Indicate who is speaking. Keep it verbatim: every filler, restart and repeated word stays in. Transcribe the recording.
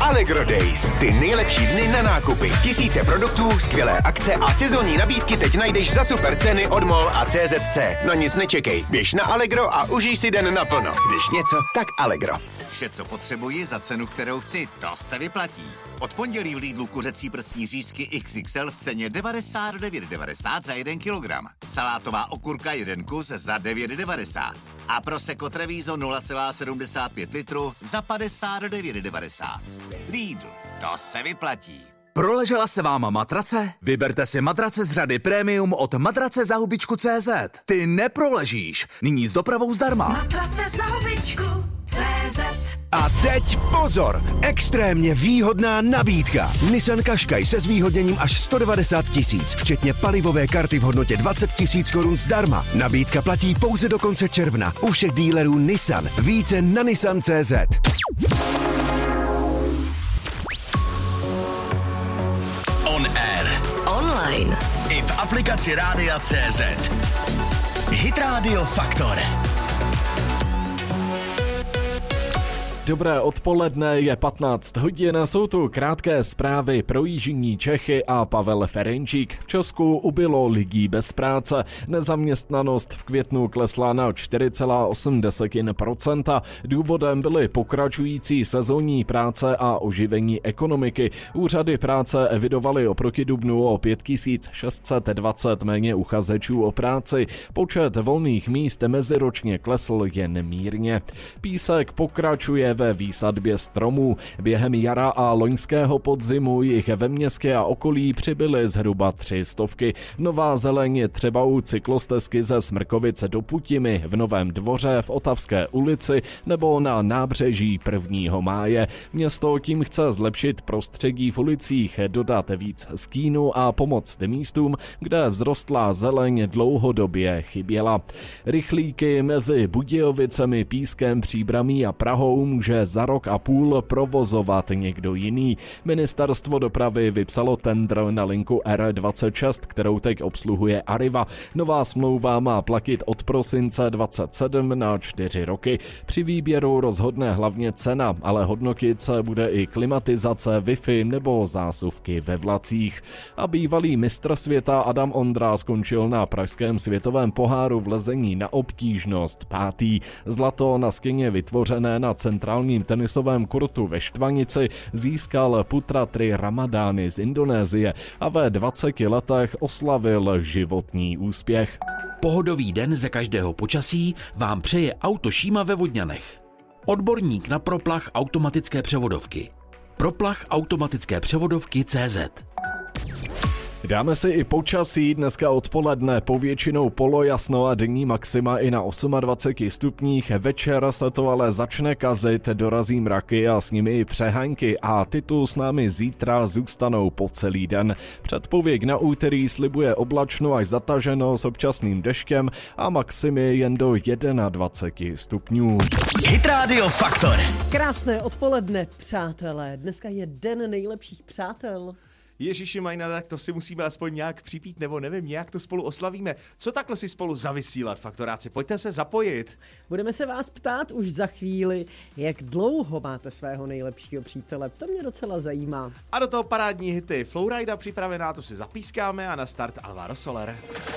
Speaker 1: Allegro Days. Ty nejlepší dny na nákupy. Tisíce produktů, skvělé akce a sezónní nabídky teď najdeš za super ceny od MOL a C Z C. No nic nečekej. Běž na Allegro a užij si den naplno. Když něco, tak Allegro.
Speaker 2: Vše, co potřebuji za cenu, kterou chci, to se vyplatí. Od pondělí v Lidlu kuřecí prsní řízky X X L v ceně devadesát devět devadesát za jeden kilogram. Salátová okurka jeden kus za devět devadesát. A Prosecco Treviso nula celá sedmdesát pět litru za padesát devět devadesát. Lidl, to se vyplatí.
Speaker 3: Proležela se váma matrace? Vyberte si matrace z řady Premium od matrace za hubičku tečka cé zet. Ty neproležíš. Nyní s dopravou zdarma.
Speaker 4: Matrace za hubičku tečka cé zet.
Speaker 5: A teď pozor! Extrémně výhodná nabídka. Nissan Qashqai se zvýhodněním až sto devadesát tisíc, včetně palivové karty v hodnotě dvacet tisíc korun zdarma. Nabídka platí pouze do konce června. U všech dílerů Nissan. Více na nissan tečka cé zet.
Speaker 3: On air.
Speaker 4: Online.
Speaker 3: I v aplikaci Rádia tečka cé zet. Hit Radio Faktor.
Speaker 6: Dobré odpoledne, je patnáct hodin, jsou tu krátké zprávy pro jižní Čechy a Pavel Ferenčík. V Česku ubylo lidí bez práce, nezaměstnanost v květnu klesla na čtyři celá osm procenta. Důvodem byly pokračující sezónní práce a oživení ekonomiky. Úřady práce evidovaly oproti dubnu o pět tisíc šest set dvacet méně uchazečů o práci. Počet volných míst meziročně klesl jen mírně. Písek pokračuje ve výsadbě stromů. Během jara a loňského podzimu jich ve městě a okolí přibyly zhruba tři stovky. Nová zeleň je třeba u cyklostezky ze Smrkovice do Putimy, v Novém Dvoře, v Otavské ulici nebo na nábřeží prvního máje. Město tím chce zlepšit prostředí v ulicích, dodat víc skínu a pomoct místům, kde vzrostlá zeleň dlouhodobě chyběla. Rychlíky mezi Budějovicemi, Pískem, Příbramí a Prahou může za rok a půl provozovat někdo jiný. Ministerstvo dopravy vypsalo tendr na linku R dvacet šest, kterou teď obsluhuje Arriva. Nová smlouva má platit od prosince dvacet sedm na čtyři roky. Při výběru rozhodne hlavně cena, ale hodnotit se bude i klimatizace, Wi-Fi nebo zásuvky ve vlacích. A bývalý mistr světa Adam Ondra skončil na pražském světovém poháru v lezení na obtížnost pátý. Zlato na skině vytvořené na centrálním tenisovém kurtu ve Štvanici získal Putratri Ramadány z Indonésie a ve dvaceti letech oslavil životní úspěch.
Speaker 7: Pohodový den ze každého počasí vám přeje Auto Šíma ve Vodňanech. Odborník na proplach automatické převodovky. Proplach automatické převodovky tečka cé zet.
Speaker 6: Dáme si i počasí, dneska odpoledne povětšinou polojasno a denní maxima i na dvaceti osmi stupních, večer se to ale začne kazit, dorazí mraky a s nimi i přehánky a ty tu s námi zítra zůstanou po celý den. Předpověď na úterý slibuje oblačno až zataženo s občasným deštěm a maximy jen do dvaceti jednoho stupňů.
Speaker 3: Hit Radio Faktor.
Speaker 8: Krásné odpoledne, přátelé. Dneska je den nejlepších přátel.
Speaker 9: Ježíši Majna, tak to si musíme aspoň nějak připít, nebo nevím, nějak to spolu oslavíme. Co takhle si spolu zavysílat, faktoráci? Pojďte se zapojit.
Speaker 8: Budeme se vás ptát už za chvíli, jak dlouho máte svého nejlepšího přítele. To mě docela zajímá.
Speaker 9: A do toho parádní hity Flowrida připravená, to si zapískáme a na start Alvaro Soler.